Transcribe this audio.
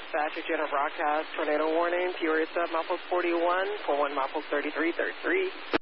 dispatcher, general broadcast, tornado warning, Peoria sub, Muffles 41, 41 Muffles 33, 33.